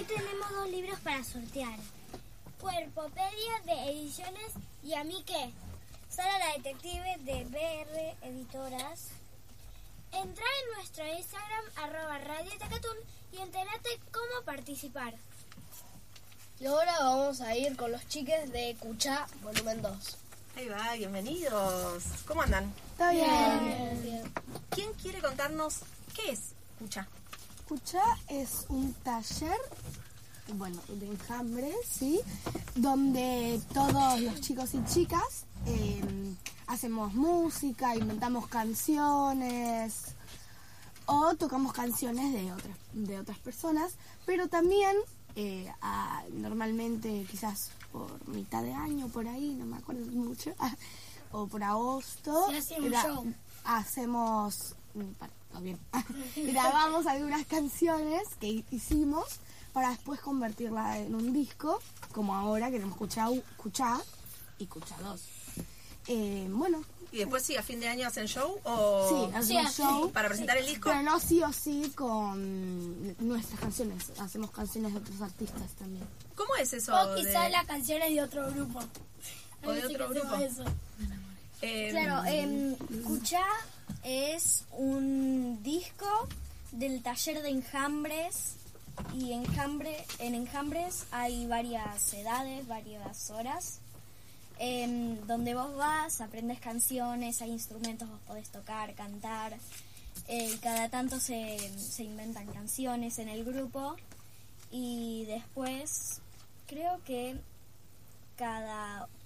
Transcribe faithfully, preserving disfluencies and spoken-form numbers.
tenemos dos libros para sortear. Cuerpopedia de Ediciones y A mí qué, Sara la Detective de B R Editoras. Entra en nuestro Instagram, arroba Radio Tacatún, y entérate cómo participar. Y ahora vamos a ir con los chiques de Cuchá Volumen dos. Ahí va, bienvenidos. ¿Cómo andan? Está bien. Bien. ¿Quién quiere contarnos qué es Cuchá? Cuchá es un taller, bueno, de enjambre, ¿sí? Donde todos los chicos y chicas eh, hacemos música, inventamos canciones o tocamos canciones de otras, de otras personas, pero también eh, a, normalmente quizás por mitad de año, por ahí, no me acuerdo mucho, o por agosto, Se hace un gra- show. hacemos, para, no, bien, grabamos algunas canciones que hicimos para después convertirla en un disco, como ahora que tenemos Cuchá, Cuchá y Cuchá dos. Eh, bueno, ¿Y después sí, a fin de año hacen show o sí, hacemos sí, show, para presentar el disco? pero no sí o sí con nuestras canciones, hacemos canciones de otros artistas también. ¿Cómo es eso? O quizás de- las canciones de otro grupo. O de Así otro que hacemos grupo. eso. eh, Claro, eh, Cuchá es un disco del taller de enjambres y enjambre, en enjambres hay varias edades, varias horas, eh, donde vos vas, aprendes canciones, hay instrumentos, vos podés tocar, cantar, eh, y cada tanto se, se inventan canciones en el grupo y después creo que cada